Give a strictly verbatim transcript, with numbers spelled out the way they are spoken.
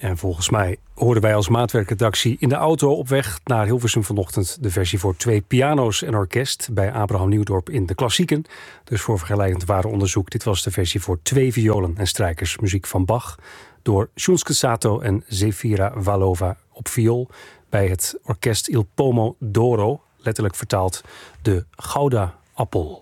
En volgens mij hoorden wij als maatwerkredactie in de auto op weg naar Hilversum vanochtend de versie voor twee piano's en orkest bij Abraham Nieuwdorp in de klassieken. Dus voor vergelijkend ware onderzoek, dit was de versie voor twee violen en strijkers. Muziek van Bach door Shunsuke Sato en Zefira Valova op viool bij het orkest Il Pomo d'Oro, letterlijk vertaald de Gouda Appel.